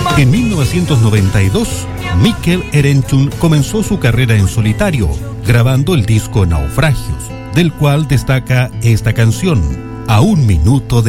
En 1992, Mikel Erenchun comenzó su carrera en solitario, grabando el disco Naufragios, del cual destaca esta canción, A un minuto de